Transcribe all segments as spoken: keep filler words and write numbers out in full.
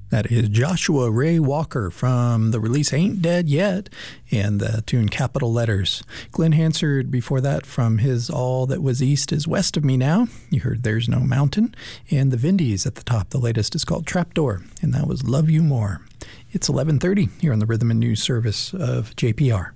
That is Joshua Ray Walker from the release Ain't Dead Yet and the tune Capital Letters. Glenn Hansard before that from his All That Was East Is West of Me Now. You heard There's No Mountain. And the Vindies at the top. The latest is called Trapdoor, and that was Love You More. It's eleven thirty here on the Rhythm and News Service of J P R.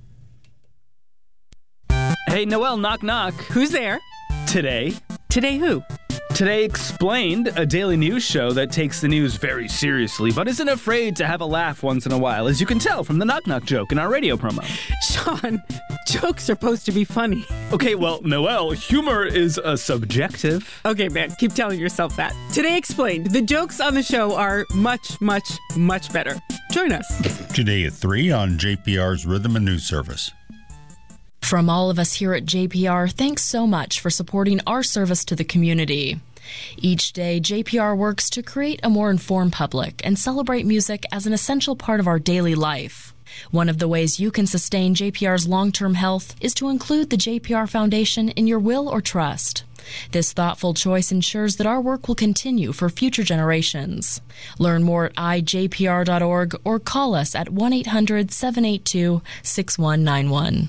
Hey, Noel, knock knock. Who's there? Today. Today who? Today Explained, a daily news show that takes the news very seriously, but isn't afraid to have a laugh once in a while, as you can tell from the knock knock joke in our radio promo. Sean, jokes are supposed to be funny. Okay, well, Noel, humor is a subjective. Okay, man, keep telling yourself that. Today Explained, the jokes on the show are much, much, much better. Join us. Today at three on J P R's Rhythm and News Service. From all of us here at J P R, thanks so much for supporting our service to the community. Each day, J P R works to create a more informed public and celebrate music as an essential part of our daily life. One of the ways you can sustain J P R's long-term health is to include the J P R Foundation in your will or trust. This thoughtful choice ensures that our work will continue for future generations. Learn more at i j p r dot org or call us at one eight hundred seven eight two six one nine one.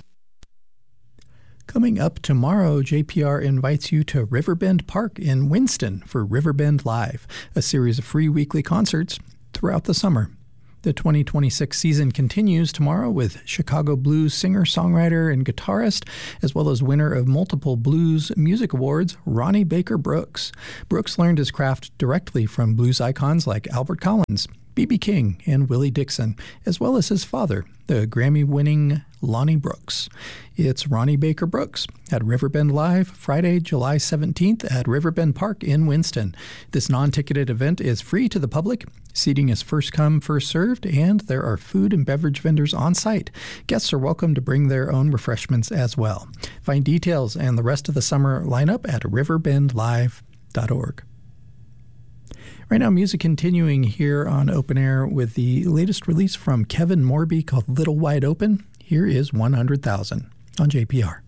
Coming up tomorrow, J P R invites you to Riverbend Park in Winston for Riverbend Live, a series of free weekly concerts throughout the summer. The twenty twenty-six season continues tomorrow with Chicago blues singer, songwriter, and guitarist, as well as winner of multiple blues music awards, Ronnie Baker Brooks. Brooks learned his craft directly from blues icons like Albert Collins, B B King, and Willie Dixon, as well as his father, the Grammy-winning Lonnie Brooks. It's Ronnie Baker Brooks at Riverbend Live, Friday, July seventeenth at Riverbend Park in Winston. This non-ticketed event is free to the public. Seating is first come, first served, and there are food and beverage vendors on site. Guests are welcome to bring their own refreshments as well. Find details and the rest of the summer lineup at riverbend live dot org. Right now, music continuing here on Open Air with the latest release from Kevin Morby called Little Wide Open. Here is one hundred thousand on J P R.